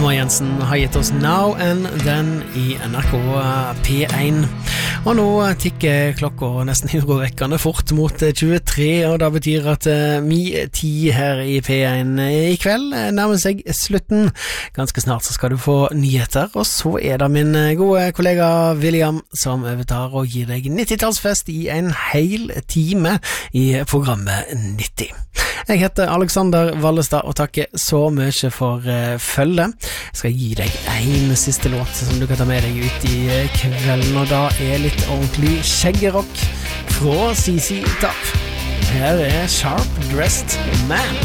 Emma Jensen har gitt oss Now and Then I NRK P1. Og nå tikker klokka nesten urovekkende fort mot 23, og det betyr at min tid her I P1 I kveld nærmer seg slutten. Ganske snart så skal du få nyheter, og så det min gode kollega William som overtar og gir deg 90-tallsfest I en hel time I programmet 90. Jeg heter Alexander Vallestad og takker så mye for følget. Jeg skal gi deg en siste låt som du kan ta med deg ut I kvelden, og da litt ordentlig skjeggerock fra CC Top. Her Sharp Dressed Man.